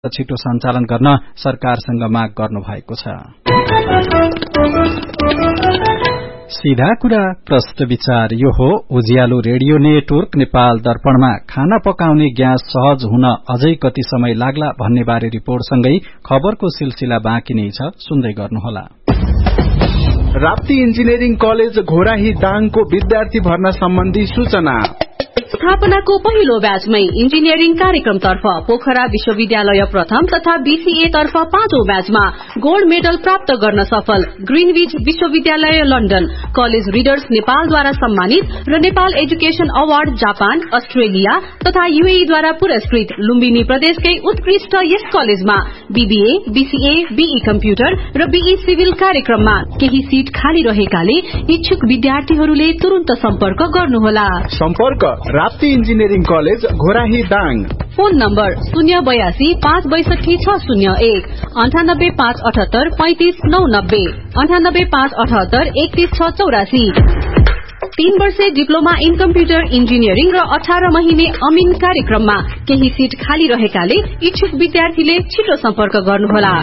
छिटो सञ्चालन गर्न सरकारसँग माग गर्नुभएको छ। सीधा कुरा प्रश्न विचार यो हो, उज्यालो रेडियो नेटवर्क नेपाल दर्पणमा खाना पकाउने ग्यास सहज हुन अझै कति समय लाग्ला भन्ने बारे रिपोर्टसँगै खबरको सिलसिला बाँकी नै छ, सुन्दै गर्नुहोला। राप्ती इन्जिनियरिङ कलेज घोराही दाङको विद्यार्थी भर्ना सम्बन्धी सूचना। स्थापनाको पहिलो ब्याचमै इन्जिनियरिङ कार्यक्रमतर्फ पोखरा विश्वविद्यालय प्रथम तथा बीसीए तर्फ 5औं ब्याचमा गोल्ड मेडल प्राप्त गर्न सफल ग्रीनविच विश्वविद्यालय लन्डन, कलेज रिडर्स नेपालद्वारा सम्मानित र Nepal education award Japan, Australia तथा यूएईद्वारा पुरस्कृत लुम्बिनी प्रदेशकै उत्कृष्ट यस कलेजमा बीबीए, बीसीए, बीई कम्प्युटर र बीई सिभिल कार्यक्रममा केही सीट खाली रहेकाले इच्छुक विद्यार्थीहरूले तुरन्त सम्पर्क गर्नुहोला। सम्पर्क Rapti engineering college Ghorahi Dang. Phone number 082 562 601 98 578 35 990 98 578 31 684। 3 वर्षे डिप्लोमा इन कम्प्युटर इन्जिनियरिङ र 18 महिने अमिन कार्यक्रममा केही सीट खाली रहेकाले इच्छुक विद्यार्थीले छिटो सम्पर्क गर्नुहोला।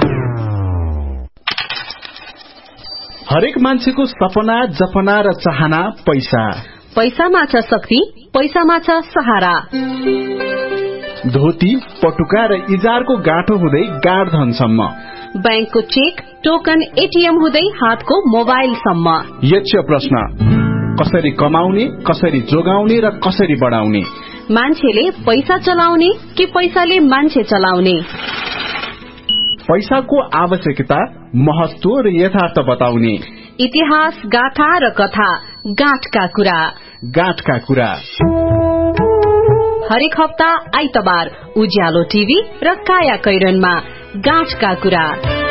हरेक मान्छेको सपना, जपना र चाहना पैसा। पैसामा छ शक्ति, पैसामा छ सहारा। धोती, पटुका र इजारको गाँठो हुँदै गाड धनसम्म, बैंकको चेक, टोकन, एटीएम हुँदै हातको मोबाइलसम्म। यक्ष प्रश्न, कसरी कमाउने, कसरी जोगाउने र कसरी बढाउने? मान्छेले पैसा चलाउने कि पैसाले मान्छे चलाउने? पैसाको आवश्यकता, महत्व र यथार्थ बताउने। इतिहास, गाथा र कथा, गाँठका कुरा। गाँठका कुरा हरेक हप्ता आइतबार उज्यालो टिभी र काया कैरनमा गाँठका कुरा।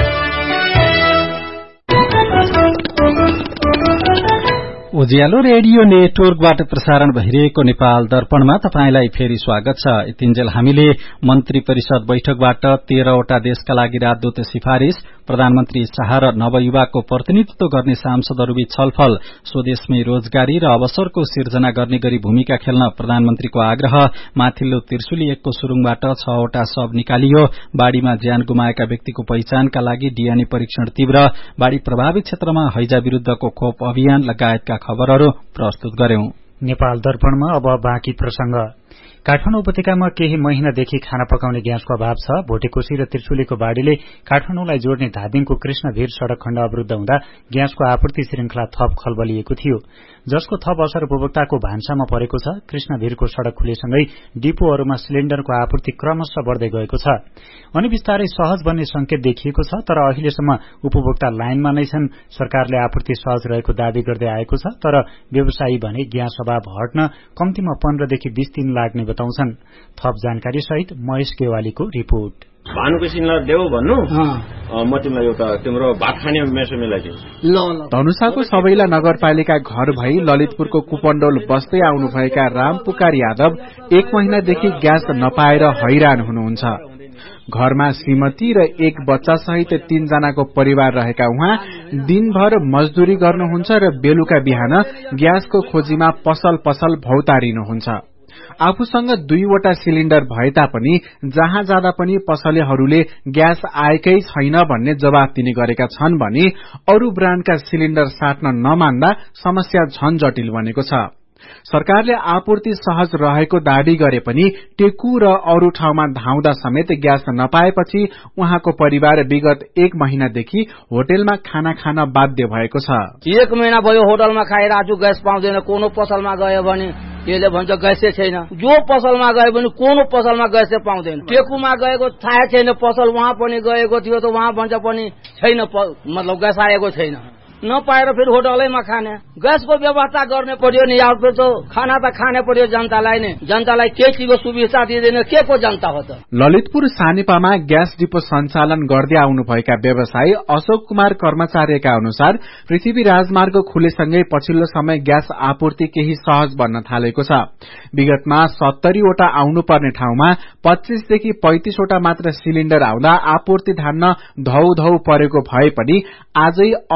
उज्यालो रेडियो नेटवर्कबाट प्रसारण भइरहेको नेपाल दर्पणमा तपाईंलाई फेरि स्वागत छ। यतिन्जेल हामीले मन्त्री परिषद बैठकबाट 13वटा देशका लागि राजदूत सिफारिश, प्रधानमन्त्री शाह र नवयुवाको प्रतिनिधित्व गर्ने सांसदहरूबीच छलफल, स्वदेशमै रोजगारी र अवसरको सिर्जना गर्ने गरी भूमिका खेल्न प्रधानमन्त्रीको आग्रह, माथिल्लो त्रिशुली 1 को सुरुङबाट 6वटा शव निकालियो, बाढ़ीमा ज्यान गुमाएका व्यक्तिको पहिचानका लागि डीएनए परीक्षण तीव्र, बाढ़ी प्रभावित क्षेत्रमा हैजा विरूद्धको खोप अभियान लगायतका खबरहरू प्रस्तुत गर्यौं। नेपाल दर्पणमा अब बाँकी प्रसंग। काठमाडौँ उपत्यकामा केही महिनादेखि खाना पकाउने ग्यासको अभाव छ। भोटेकोशी र त्रिशुलीको बाढ़ीले काठमाडौँलाई जोड्ने धादिङको कृष्णभीर सड़क खण्ड अवरूद्ध हुँदा ग्यासको आपूर्ति श्रृंखला थप खलबलिएको थियो, जसको थप असर उपभोक्ताको भान्सामा परेको छ। कृष्णभीरको सड़क खुलेसँगै डिपोहरूमा सिलिण्डरको आपूर्ति क्रमशः बढ्दै गएको छ। अनि बिस्तारै सहज बन्ने संकेत देखिएको छ, तर अहिलेसम्म उपभोक्ता लाइनमा नै छन्। सरकारले आपूर्ति सहज रहेको दावी गर्दै आएको छ, तर व्यवसायी भने ग्यास अभाव हट्न कम्तीमा 15 देखि 20 दिन लाग्ने बताउँछन्। थप जानकारी सहित महेश गेवालीको रिपोर्ट। भानुको सिलिन्डर देऊ भन्नु, म तिमीलाई एउटा तिम्रो भात खाने मेसो मिलाइदिन्छु। धनुषाको सबैला नगरपालिका घर भई ललितपुरको कुपण्डोल बस्दै आउनुभएका रामपुकार यादव 1 महिनादेखि ग्यास नपाएर हैरान हुनुहुन्छ। घरमा श्रीमती र 1 बच्चा सहित 3 जनाको परिवार रहेका उहाँ दिनभर मजदुरी गर्नुहुन्छ र बेलुका बिहान ग्यासको खोजीमा पसल पसल भौतारिनुहुन्छ। आफूसँग 2वटा सिलिण्डर भए तापनि जहाँ जाँदा पनि पसलेहरूले ग्यास आएकै छैन भन्ने जवाफ दिने गरेका छन् भने अरू ब्रान्डका सिलिण्डर साट्न नमान्दा समस्या झन जटिल बनेको छ। सरकारले आपूर्ति सहज रहेको दावी गरे पनि टेकु र अरू ठाउँमा धाउँदा समेत ग्यास नपाएपछि उहाँको परिवार विगत 1 महिनादेखि होटलमा खाना खान बाध्य भएको छ। 1 महिना भयो होटलमा खाइरहेछु, ग्यास पाउँदैन। कोनो पसलमा गयो भने यसले भन्छ ग्यासै छैन। जो पसलमा गयो भने कोनो पसलमा ग्यासै पाउँदैन। टेकुमा गएको थाहा छैन, पसल वहाँ पनि गएको थियो त वहाँ भन्छ पनि छैन, मतलब ग्यास आएको छैन। नपाएर फेरि होटलैमा खाने। ग्यासको व्यवस्था गर्ने पर्यो नि यार, त खाना त खाने पर्यो जनतालाई नै। जनतालाई के चिजको सुविधा दिँदैन, के को जनता हो त? ललितपुर सानेपामा ग्यास डिपो सञ्चालन गर्दै आउनुभएका व्यवसायी अशोक कुमार कर्मचारीका अनुसार पृथ्वी राजमार्ग खुलेसँगै पछिल्लो समय ग्यास आपूर्ति केही सहज बन्न थालेको छ। विगतमा 70वटा आउनुपर्ने ठाउँमा 25 देखि 35वटा मात्र सिलिण्डर आउँदा आपूर्ति धान्न धौधौ परेको भए पनि आजै 80वटा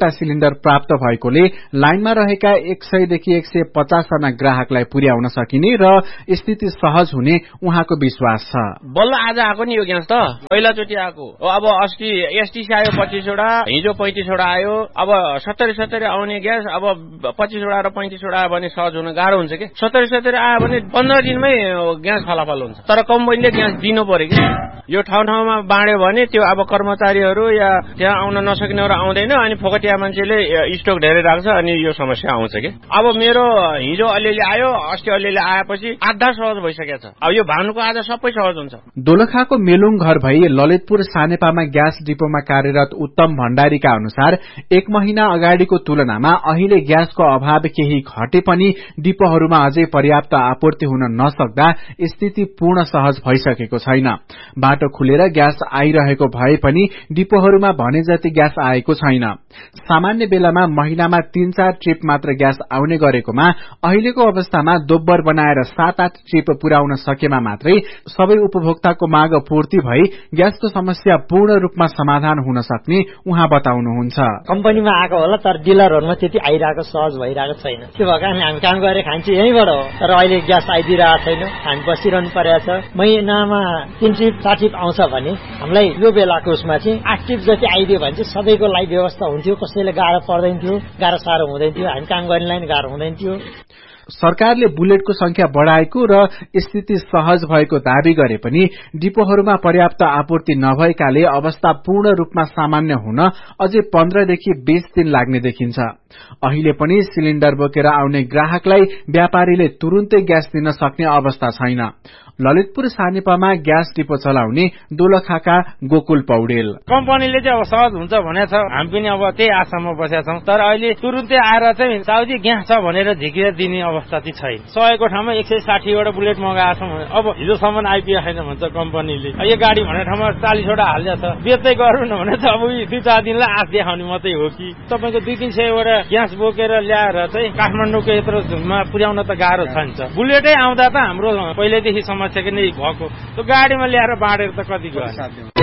सिलिण्डर प्राप्त भएकोले लाइनमा रहेका 100 देखि 150 जना ग्राहकलाई पुर्याउन सकिने र स्थिति सहज हुने उहाँको विश्वास छ। बल्ल आज आएको नि यो ग्यास त पहिलाचोटि आएको। अब अस्ति एसटीसी आयो 25 वटा, हिजो 35 वटा आयो। अब 70 आउने ग्यास अब 25 वटा र 35 वटा आयो भने सहज हुन गाह्रो हुन्छ के। 70 आयो भने 15 दिनमै ग्यास फलाफल हुन्छ। तर कम्पनीले ग्यास दिनु पर्यो कि। यो ठाउँमा बाँड्यो भने त्यो अब कर्मचारीहरू या त्यहाँ आउन नसक्नेहरू आउँदैन अनि फोकटिया मान्छेले स्टक धेरै राख्छ अनि यो समस्या आउँछ के। अब मेरो हिजो अलिअलि आयो, अस्ति अलिअलि आएपछि आधा सहज भइसकेको छ। अब यो भानुको आज सबै सहज हुन्छ। दोलखाको मेलुङ घर भई ललितपुर सानेपामा ग्यास डिपोमा कार्यरत उत्तम भण्डारीका अनुसार 1 महिना अगाडिको तुलनामा अहिले ग्यासको अभाव केही घटे पनि डिपोहरूमा अझै पर्याप्त आपूर्ति हुन नसक्दा स्थिति पूर्ण सहज भइसकेको छैन। बाटो खुलेर ग्यास आइरहेको भए पनि डिपोहरूमा भने जति ग्यास आएको छैन। सामान्य बेलामा महिनामा 3-4 ट्रिप मात्र ग्यास आउने गरेकोमा अहिलेको अवस्थामा दोब्बर बनाएर 7-8 ट्रिप पुर्याउन सकेमा मात्रै सबै उपभोक्ताको माग पूर्ति भई ग्यासको समस्या पूर्ण रूपमा समाधान हुन सक्ने उहाँ बताउनुहुन्छ। कम्पनीमा आएको होला तर डिलरहरुमा त्यति आइरहेको सहज भइरहेको छैन। त्यो भएर हामी काम गरेर खान्छौँ यहीँबाट हो, तर अहिले ग्यास आइदिरहेको छैन। हामी बसिरहनु परेको छ। महिनामा 3 ट्रिप 4 ट्रिप आउँछ भने हामीलाई यो बेलाको उसमा चाहिँ 8 ट्रिप जति आइदियो भने चाहिँ सबैको लागि व्यवस्था हुन्थ्यो। कसैले गाह्रो पर्दैन थियो, गाह्रो साह्रो हुँदैन थियो, हामी काम गर्नेलाई गाह्रो हुँदैन थियो। सरकारले बुलेटको संख्या बढ़ाएको र स्थिति सहज भएको दावी गरे पनि डिपोहरूमा पर्याप्त आपूर्ति नभएकाले अवस्था पूर्ण रूपमा सामान्य हुन अझै 15 देखि 20 दिन लाग्ने देखिन्छ। अहिले पनि सिलिण्डर बोकेर आउने ग्राहकलाई व्यापारीले तुरुन्तै ग्यास दिन सक्ने अवस्था छैन। ललितपुर सानेपामा ग्यास डिपो चलाउने दोलखाका गोकुल पौडेल कम्पनीले चाहिँ अब सहज हुन्छ भनेको छ। हामी पनि अब त्यही आशामा बसेका छौं। तर अहिले तुरुन्तै आएर चाहिँ साउदी ग्यास छ भनेर झिकेर दिने अवस्था चाहिँ छैन। 100 को ठाउँमा 160 वटा बुलेट मगाएको छौं। अब हिजोसम्म आइपुगेको छैन भन्छ कम्पनीले। यो गाडी भन्ने ठाउँमा 40 वटा हाल्छ छ। बेच्दै गर्नु न भने त अब 2-4 दिनलाई आश देखाउने मात्रै हो कि। तपाईको 200-300 वटा ग्यास बोकेर ल्याएर चाहिँ काठमाडौँको यत्रो झुममा पुर्याउन त गाह्रो छ नि। बुलेटै आउँदा त हाम्रो पहिलेदेखि समस्या नै भएको। त्यो गाडीमा ल्याएर बाँडेर त कति गयो।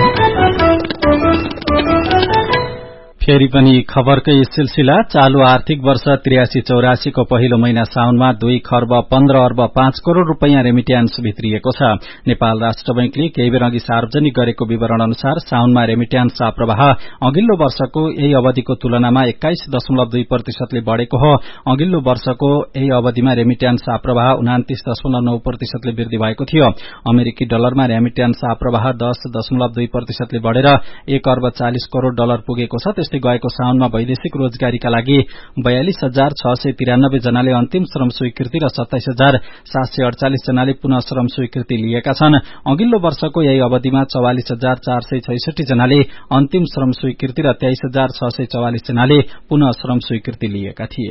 फेरि पनि खबरकै सिलसिला। चालू आर्थिक वर्ष 83-84 को पहिलो महिना साउनमा 2 खर्ब 15 अर्ब 5 करोड़ रूपैयाँ रेमिट्यान्स भित्रिएको छ। नेपाल राष्ट्र बैंकले केही बेर अघि सार्वजनिक गरेको विवरण अनुसार साउनमा रेमिट्यान्स प्रवाह अघिल्लो वर्षको यही अवधिको तुलनामा 21.2% ले बढ़ेको हो। अघिल्लो वर्षको यही अवधिमा रेमिट्यान्स प्रवाह 29.9% ले वृद्धि भएको थियो। अमेरिकी डलरमा रेमिट्यान्स प्रवाह 10.2% ले बढ़ेर 1 अर्ब 40 करोड़ डलर पुगेको छ। त्यस्तै गएको साउनमा वैदेशिक रोजगारीका लागि 42,693 जनाले अन्तिम श्रम स्वीकृति र 27,748 जनाले पुनः श्रम स्वीकृति लिएका छन्। अघिल्लो वर्षको यही अवधिमा 44,466 जनाले अन्तिम श्रम स्वीकृति र 23,644 जनाले पुनः श्रम स्वीकृति लिएका थिए।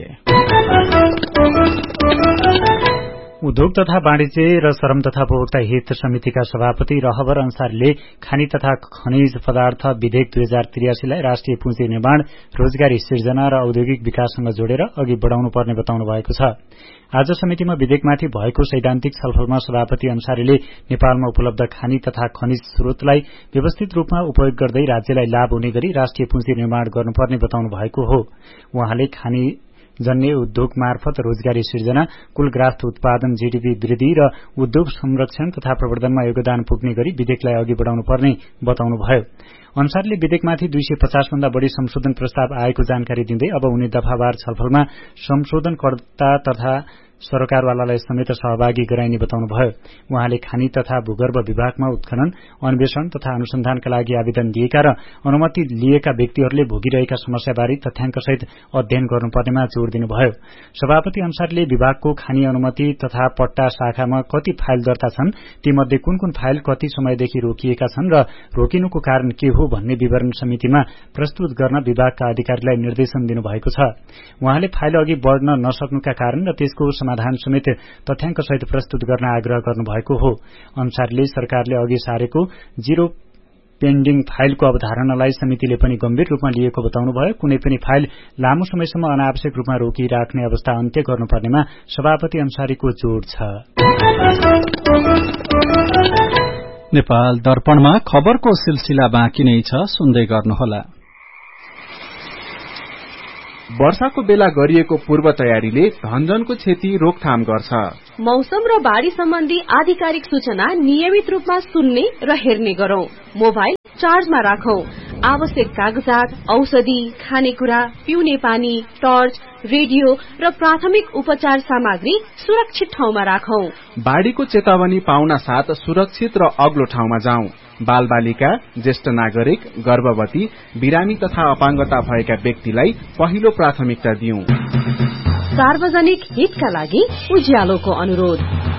उद्योग तथा वाणिज्य र श्रम तथा उपभोक्ता हित समितिका सभापति रहबर अन्सारीले खानी तथा खनिज पदार्थ विधेयक 2083 लाई राष्ट्रिय पुँजी निर्माण, रोजगारी सिर्जना र औद्योगिक विकाससँग जोडेर अघि बढ़ाउनु पर्ने बताउनु भएको छ। आज समितिमा विधेयकमाथि भएको सैद्धान्तिक छलफलमा सभापति अन्सारीले नेपालमा उपलब्ध खानी तथा खनिज स्रोतलाई व्यवस्थित रूपमा उपयोग गर्दै राज्यलाई लाभ हुने गरी राष्ट्रिय पुँजी निर्माण गर्नुपर्ने बताउनु भएको हो। उहाँले खानी जन्य उद्योग मार्फत रोजगारी सिर्जना, कुल ग्राहक उत्पादन, जीडीपी वृद्धि र उद्योग संरक्षण तथा प्रवर्धनमा योगदान पुग्ने गरी विधेयकलाई अघि बढ़ाउनु पर्ने बताउनुभयो। अन्सारले विधेयकमाथि 250 भन्दा बढ़ी संशोधन प्रस्ताव आएको जानकारी दिँदै अब हुने दफावार छलफलमा संशोधनकर्ता तथा सरकारवालालाई समेत सहभागी गराइने बताउनुभयो। उहाँले खानी तथा भूगर्भ विभागमा उत्खनन, अन्वेषण तथा अनुसन्धानका लागि आवेदन दिएका र अनुमति लिएका व्यक्तिहरूले भोगिरहेका समस्याबारे तथ्याङ्कसहित अध्ययन गर्नुपर्नेमा जोड़ दिनुभयो। सभापति अन्सारले विभागको खानी अनुमति तथा पट्टा शाखामा कति फाइल दर्ता छन्, तीमध्ये कुन कुन फाइल कति समयदेखि रोकिएका छन् र रोकिनुको कारण के हो भन्ने विवरण समितिमा प्रस्तुत गर्न विभागका अधिकारीलाई निर्देशन दिनुभएको छ। उहाँले फाइल अघि बढ़न नसक्नुका कारण र त्यसको समाधान समेत तथ्याङ्कसहित प्रस्तुत गर्न आग्रह गर्नुभएको हो। अन्सारले सरकारले अघि सारेको जीरो पेन्डिङ फाइलको अवधारणालाई समितिले पनि गम्भीर रूपमा लिएको बताउनुभयो। कुनै पनि फाइल लामो समयसम्म अनावश्यक रूपमा रोकिराख्ने अवस्था अन्त्य गर्नुपर्नेमा सभापति अन्सारीको जोड़ छ। नेपाल दर्पणमा खबरको सिलसिला बाँकी नै छ, सुन्दै गर्नुहोला। वर्षाको बेला गरिएको पूर्व तयारीले धनजनको क्षति रोकथाम गर्छ। मौसम र बाढ़ी सम्बन्धी आधिकारिक सूचना नियमित रूपमा सुन्ने र हेर्ने गरौं। मोबाइल चार्जमा राखौं। आवश्यक कागजात, औषधि, खानेकुरा, पिउने पानी, टर्च, रेडियो र प्राथमिक उपचार सामग्री सुरक्षित ठाउँमा राखौं। बाढ़ीको चेतावनी पाउन साथ सुरक्षित र अग्लो ठाउँमा जाउँ। बालबालिका, ज्येष्ठ नागरिक, गर्भवती, बिरामी तथा अपाङ्गता भएका व्यक्तिलाई पहिलो प्राथमिकता दिउँ। सार्वजनिक हितका लागि उज्यालोको अनुरोध।